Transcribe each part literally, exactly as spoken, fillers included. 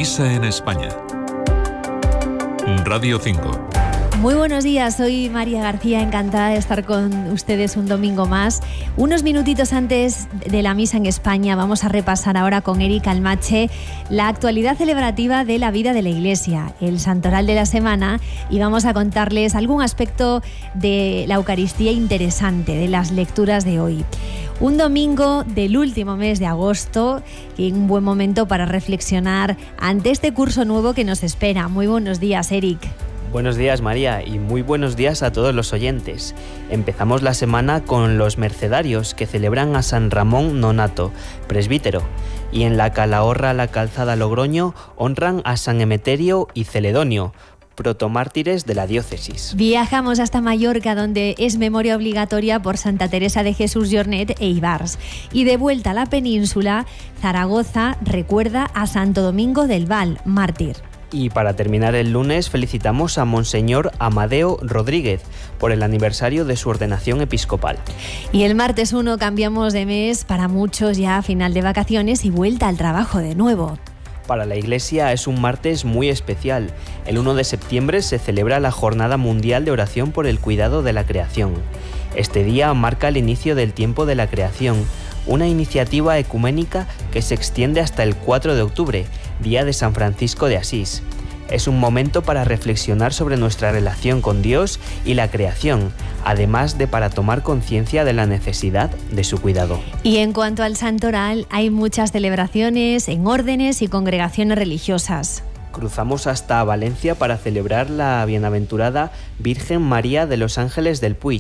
Misa en España. Radio cinco. Muy buenos días, soy María García, encantada de estar con ustedes un domingo más. Unos minutitos antes de la misa en España vamos a repasar ahora con Eric Almache la actualidad celebrativa de la vida de la Iglesia, el santoral de la semana, y vamos a contarles algún aspecto de la Eucaristía interesante de las lecturas de hoy. Un domingo del último mes de agosto y un buen momento para reflexionar ante este curso nuevo que nos espera. Muy buenos días, Eric. Buenos días, María, y muy buenos días a todos los oyentes. Empezamos la semana con los mercedarios que celebran a San Ramón Nonato, presbítero, y en la Calahorra La Calzada Logroño honran a San Emeterio y Celedonio, protomártires de la diócesis. Viajamos hasta Mallorca, donde es memoria obligatoria por Santa Teresa de Jesús Jornet e Ibars. Y de vuelta a la península, Zaragoza recuerda a Santo Domingo del Val, mártir. Y para terminar el lunes felicitamos a Monseñor Amadeo Rodríguez por el aniversario de su ordenación episcopal. Y el martes uno cambiamos de mes, para muchos ya final de vacaciones y vuelta al trabajo de nuevo. Para la Iglesia es un martes muy especial. El uno de septiembre se celebra la Jornada Mundial de Oración por el Cuidado de la Creación. Este día marca el inicio del tiempo de la creación, una iniciativa ecuménica que se extiende hasta el cuatro de octubre, día de San Francisco de Asís. Es un momento para reflexionar sobre nuestra relación con Dios y la creación, además de para tomar conciencia de la necesidad de su cuidado. Y en cuanto al santoral, hay muchas celebraciones en órdenes y congregaciones religiosas. Cruzamos hasta Valencia para celebrar la bienaventurada Virgen María de los Ángeles del Puig.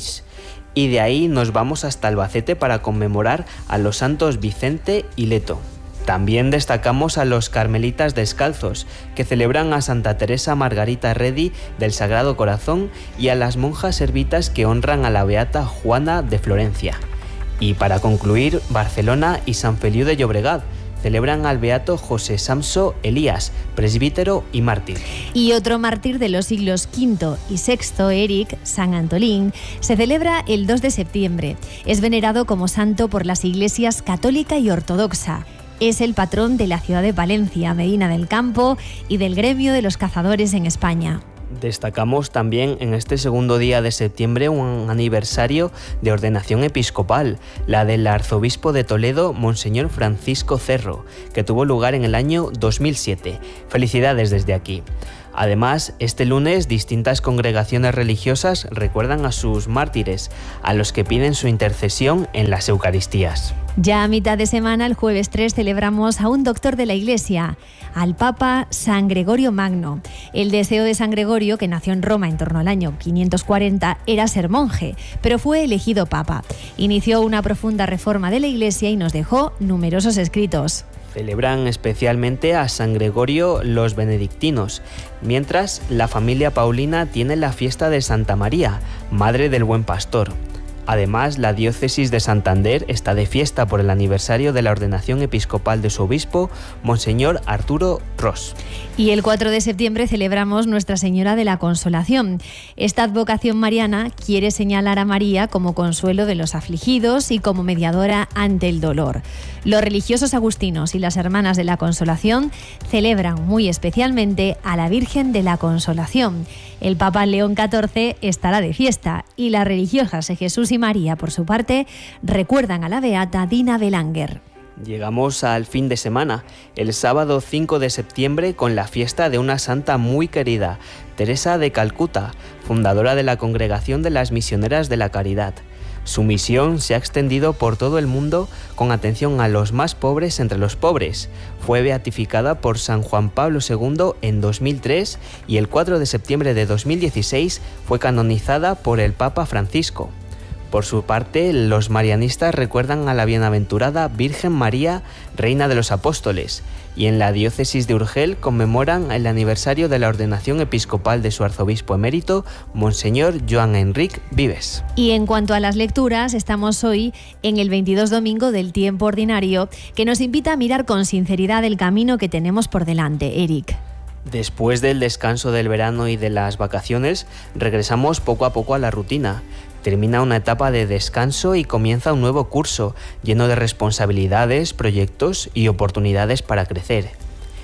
Y de ahí nos vamos hasta Albacete para conmemorar a los santos Vicente y Leto. También destacamos a los carmelitas descalzos, que celebran a Santa Teresa Margarita Redi del Sagrado Corazón, y a las monjas servitas que honran a la beata Juana de Florencia. Y para concluir, Barcelona y San Feliu de Llobregat celebran al beato José Samso Elías, presbítero y mártir. Y otro mártir de los siglos quinto y sexto, Eric, San Antolín, se celebra el dos de septiembre. Es venerado como santo por las iglesias católica y ortodoxa. Es el patrón de la ciudad de Palencia, Medina del Campo, y del gremio de los cazadores en España. Destacamos también en este segundo día de septiembre un aniversario de ordenación episcopal, la del arzobispo de Toledo, Monseñor Francisco Cerro, que tuvo lugar en el año dos mil siete. Felicidades desde aquí. Además, este lunes distintas congregaciones religiosas recuerdan a sus mártires, a los que piden su intercesión en las Eucaristías. Ya a mitad de semana, el jueves tres, celebramos a un doctor de la Iglesia, al Papa San Gregorio Magno. El deseo de San Gregorio, que nació en Roma en torno al año quinientos cuarenta, era ser monje, pero fue elegido Papa. Inició una profunda reforma de la Iglesia y nos dejó numerosos escritos. Celebran especialmente a San Gregorio los benedictinos, mientras la familia Paulina tiene la fiesta de Santa María, Madre del Buen Pastor. Además, la diócesis de Santander está de fiesta por el aniversario de la ordenación episcopal de su obispo, Monseñor Arturo Ros. Y el cuatro de septiembre celebramos Nuestra Señora de la Consolación. Esta advocación mariana quiere señalar a María como consuelo de los afligidos y como mediadora ante el dolor. Los religiosos agustinos y las hermanas de la Consolación celebran muy especialmente a la Virgen de la Consolación. El Papa León catorce estará de fiesta y las religiosas de Jesús y María, por su parte, recuerdan a la beata Dina Belanger. Llegamos al fin de semana, el sábado cinco de septiembre, con la fiesta de una santa muy querida, Teresa de Calcuta, fundadora de la Congregación de las Misioneras de la Caridad. Su misión se ha extendido por todo el mundo con atención a los más pobres entre los pobres. Fue beatificada por San Juan Pablo segundo en dos mil tres y el cuatro de septiembre de dos mil dieciséis fue canonizada por el Papa Francisco. Por su parte, los marianistas recuerdan a la bienaventurada Virgen María, Reina de los Apóstoles, y en la diócesis de Urgel conmemoran el aniversario de la ordenación episcopal de su arzobispo emérito, Monseñor Joan Enric Vives. Y en cuanto a las lecturas, estamos hoy en el veintidós domingo del tiempo ordinario, que nos invita a mirar con sinceridad el camino que tenemos por delante, Eric. Después del descanso del verano y de las vacaciones, regresamos poco a poco a la rutina. Termina una etapa de descanso y comienza un nuevo curso, lleno de responsabilidades, proyectos y oportunidades para crecer.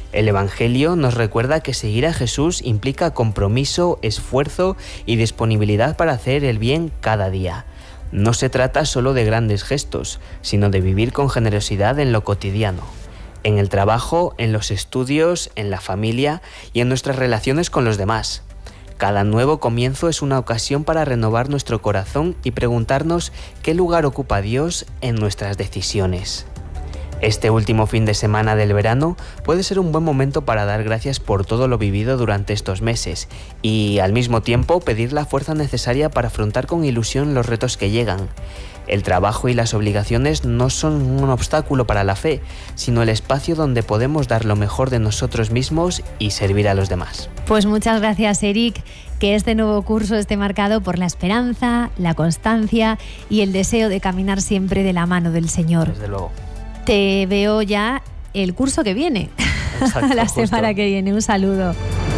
El Evangelio nos recuerda que seguir a Jesús implica compromiso, esfuerzo y disponibilidad para hacer el bien cada día. No se trata solo de grandes gestos, sino de vivir con generosidad en lo cotidiano, en el trabajo, en los estudios, en la familia y en nuestras relaciones con los demás. Cada nuevo comienzo es una ocasión para renovar nuestro corazón y preguntarnos qué lugar ocupa Dios en nuestras decisiones. Este último fin de semana del verano puede ser un buen momento para dar gracias por todo lo vivido durante estos meses y, al mismo tiempo, pedir la fuerza necesaria para afrontar con ilusión los retos que llegan. El trabajo y las obligaciones no son un obstáculo para la fe, sino el espacio donde podemos dar lo mejor de nosotros mismos y servir a los demás. Pues muchas gracias, Eric. Que este nuevo curso esté marcado por la esperanza, la constancia y el deseo de caminar siempre de la mano del Señor. Desde luego. Te veo ya el curso que viene, Exacto, la semana justo. que viene. Un saludo.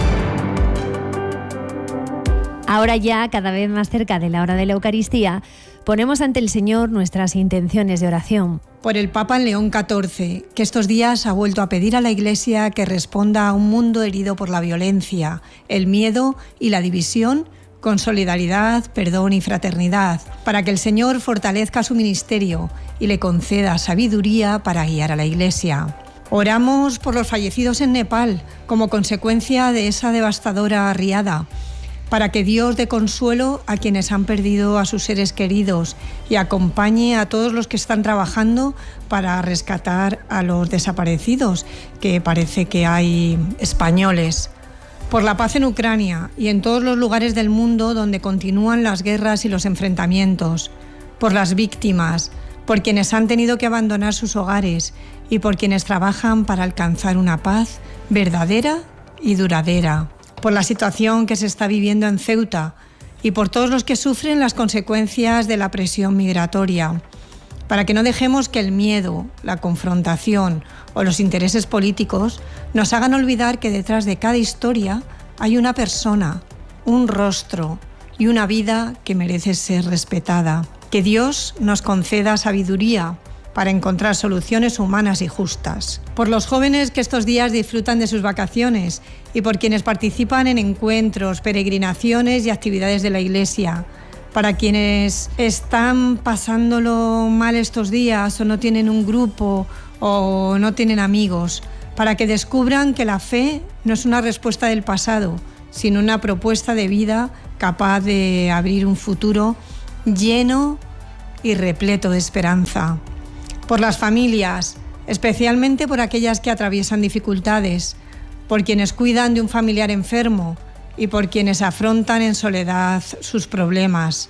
Ahora ya, cada vez más cerca de la hora de la Eucaristía, ponemos ante el Señor nuestras intenciones de oración. Por el Papa León catorce, que estos días ha vuelto a pedir a la Iglesia que responda a un mundo herido por la violencia, el miedo y la división, con solidaridad, perdón y fraternidad, para que el Señor fortalezca su ministerio y le conceda sabiduría para guiar a la Iglesia. Oramos por los fallecidos en Nepal como consecuencia de esa devastadora riada, para que Dios dé consuelo a quienes han perdido a sus seres queridos y acompañe a todos los que están trabajando para rescatar a los desaparecidos, que parece que hay españoles. Por la paz en Ucrania y en todos los lugares del mundo donde continúan las guerras y los enfrentamientos. Por las víctimas, por quienes han tenido que abandonar sus hogares y por quienes trabajan para alcanzar una paz verdadera y duradera. Por la situación que se está viviendo en Ceuta y por todos los que sufren las consecuencias de la presión migratoria. Para que no dejemos que el miedo, la confrontación o los intereses políticos nos hagan olvidar que detrás de cada historia hay una persona, un rostro y una vida que merece ser respetada. Que Dios nos conceda sabiduría para encontrar soluciones humanas y justas. Por los jóvenes que estos días disfrutan de sus vacaciones y por quienes participan en encuentros, peregrinaciones y actividades de la Iglesia. Para quienes están pasándolo mal estos días o no tienen un grupo o no tienen amigos, para que descubran que la fe no es una respuesta del pasado, sino una propuesta de vida capaz de abrir un futuro lleno y repleto de esperanza. Por las familias, especialmente por aquellas que atraviesan dificultades, por quienes cuidan de un familiar enfermo y por quienes afrontan en soledad sus problemas.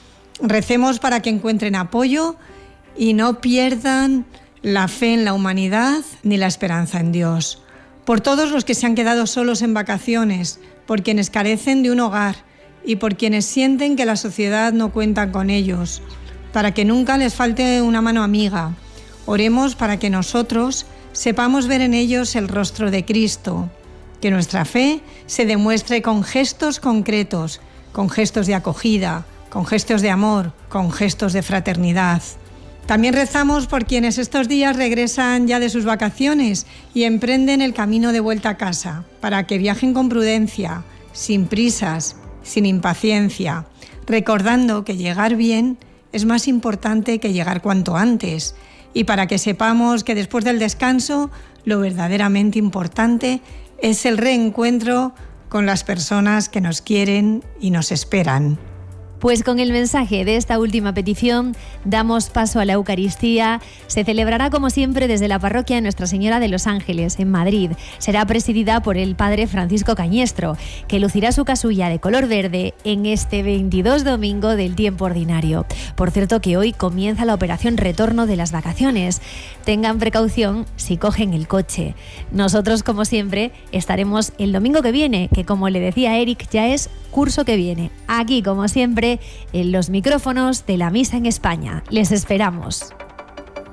Recemos para que encuentren apoyo y no pierdan la fe en la humanidad ni la esperanza en Dios. Por todos los que se han quedado solos en vacaciones, por quienes carecen de un hogar y por quienes sienten que la sociedad no cuenta con ellos, para que nunca les falte una mano amiga. Oremos para que nosotros sepamos ver en ellos el rostro de Cristo, que nuestra fe se demuestre con gestos concretos, con gestos de acogida, con gestos de amor, con gestos de fraternidad. También rezamos por quienes estos días regresan ya de sus vacaciones y emprenden el camino de vuelta a casa, para que viajen con prudencia, sin prisas, sin impaciencia, recordando que llegar bien es más importante que llegar cuanto antes, y para que sepamos que después del descanso lo verdaderamente importante es el reencuentro con las personas que nos quieren y nos esperan. Pues con el mensaje de esta última petición damos paso a la Eucaristía. Se celebrará como siempre desde la parroquia de Nuestra Señora de los Ángeles, en Madrid. Será presidida por el padre Francisco Cañestro, que lucirá su casulla de color verde en este veintidós domingo del tiempo ordinario. Por cierto que hoy comienza la operación retorno de las vacaciones. Tengan precaución si cogen el coche. Nosotros, como siempre, estaremos el domingo que viene, que como le decía Eric, ya es curso que viene. Aquí, como siempre, en los micrófonos de la Misa en España. Les esperamos.